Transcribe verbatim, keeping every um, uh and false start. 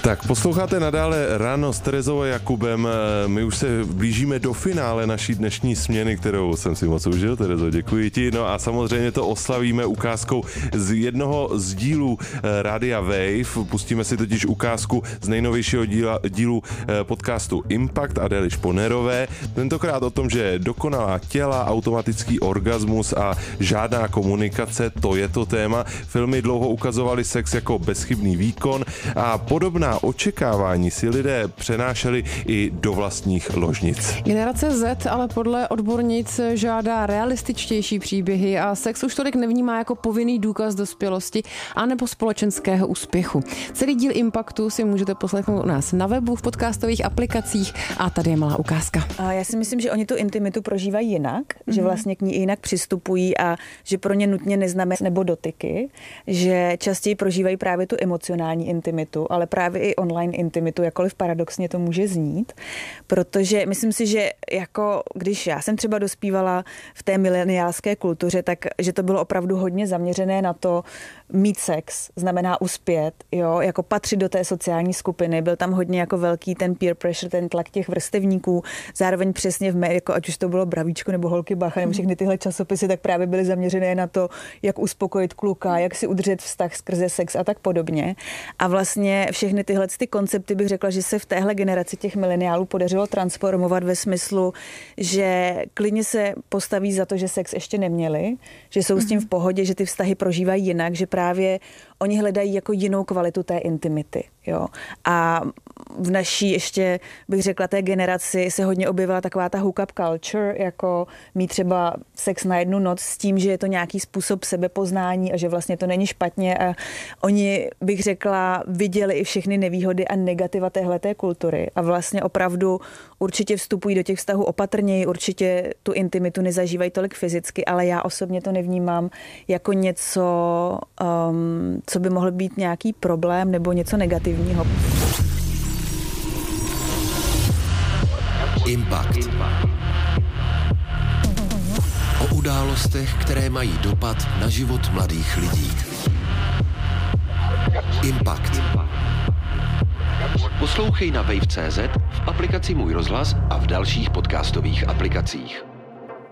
Tak posloucháte nadále Ráno s Terezou a Jakubem. My už se blížíme do finále naší dnešní směny, kterou jsem si moc užil. Terezo, děkuji ti. No a samozřejmě to oslavíme ukázkou z jednoho z dílů Rádia Wave. Pustíme si totiž ukázku z nejnovějšího díla, dílu podcastu Impact Adély Šponerové. Tentokrát o tom, že dokonalá těla, automatický orgasmus a žádná komunikace, to je to téma. Filmy dlouho ukazovaly sex jako bezchybný výkon a podobná očekávání si lidé přenášeli i do vlastních ložnic. Generace Z ale podle odbornic žádá realističtější příběhy a sex už tolik nevnímá jako povinný důkaz dospělosti anebo společenského úspěchu. Celý díl Impactu si můžete poslechnout u nás na webu, v podcastových aplikacích a tady je malá ukázka. A já si myslím, že oni tu intimitu prožívají jinak, mm-hmm. že vlastně k ní jinak přistupují a že pro ně nutně neznáme nebo dotyky, že častěji prožívají právě tu emocionální intimitu, ale právě i online intimitu, jakkoliv paradoxně to může znít, protože myslím si, že jako když já jsem třeba dospívala v té mileniálské kultuře, tak že to bylo opravdu hodně zaměřené na to mít sex, znamená uspět, jo, jako patřit do té sociální skupiny, byl tam hodně jako velký ten peer pressure, ten tlak těch vrstevníků, zároveň přesně v mé, jako ať už to bylo Bravíčko nebo Holky Bacha nebo všechny tyhle časopisy, tak právě byly zaměřené na to, jak uspokojit kluka, jak si udržet vztah skrze sex a tak podobně. A vlastně všechny tyhle ty koncepty bych řekla, že se v téhle generaci těch mileniálů podařilo transformovat ve smyslu, že klidně se postaví za to, že sex ještě neměli, že jsou s tím v pohodě, že ty vztahy prožívají jinak, že právě oni hledají jako jinou kvalitu té intimity. Jo. A v naší ještě, bych řekla, té generaci se hodně objevila taková ta hookup culture, jako mít třeba sex na jednu noc s tím, že je to nějaký způsob sebepoznání a že vlastně to není špatně. A oni, bych řekla, viděli i všechny nevýhody a negativa téhleté kultury. A vlastně opravdu určitě vstupují do těch vztahů opatrněji, určitě tu intimitu nezažívají tolik fyzicky, ale já osobně to nevnímám jako něco, um, co by mohl být nějaký problém nebo něco negativního. Impact. O událostech, které mají dopad na život mladých lidí. Impact. Poslouchej na wave tečka cé zet, v aplikaci Můj rozhlas a v dalších podcastových aplikacích.